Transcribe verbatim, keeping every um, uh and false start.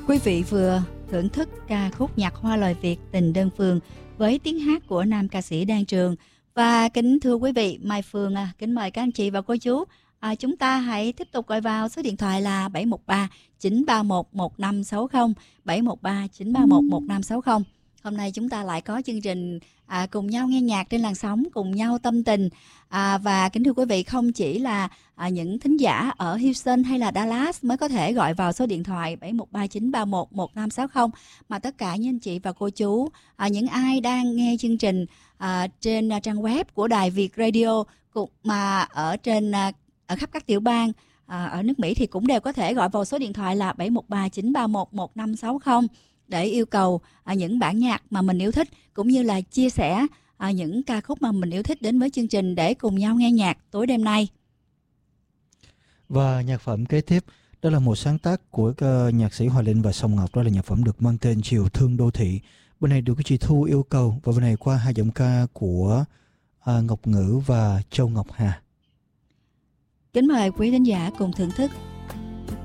Quý vị vừa thưởng thức ca khúc nhạc hoa lời Việt Tình Đơn Phương với tiếng hát của nam ca sĩ Đan Trường. Và kính thưa quý vị, Mai Phương à, kính mời các anh chị và cô chú, à, chúng ta hãy tiếp tục gọi vào số điện thoại là bảy một ba chín ba một một năm sáu không, bảy một ba chín ba một một năm sáu không. Hôm nay chúng ta lại có chương trình à, cùng nhau nghe nhạc trên làn sóng, cùng nhau tâm tình. À, và kính thưa quý vị, không chỉ là à, những thính giả ở Houston hay là Dallas mới có thể gọi vào số điện thoại bảy một ba chín ba một một năm sáu không, mà tất cả những anh chị và cô chú, à, những ai đang nghe chương trình à, trên à, trang web của Đài Việt Radio, cũng mà ở trên à, ở khắp các tiểu bang à, ở nước Mỹ thì cũng đều có thể gọi vào số điện thoại là bảy một ba chín ba một một năm sáu không để yêu cầu à, những bản nhạc mà mình yêu thích, cũng như là chia sẻ à, những ca khúc mà mình yêu thích đến với chương trình để cùng nhau nghe nhạc tối đêm nay. Và nhạc phẩm kế tiếp đó là một sáng tác của uh, nhạc sĩ Hoài Linh và Song Ngọc, đó là nhạc phẩm được mang tên Chiều Thương Đô Thị. Bên này được cái chị Thu yêu cầu, và bên này qua hai giọng ca của uh, Ngọc Ngữ và Châu Ngọc Hà. Kính mời quý thính giả cùng thưởng thức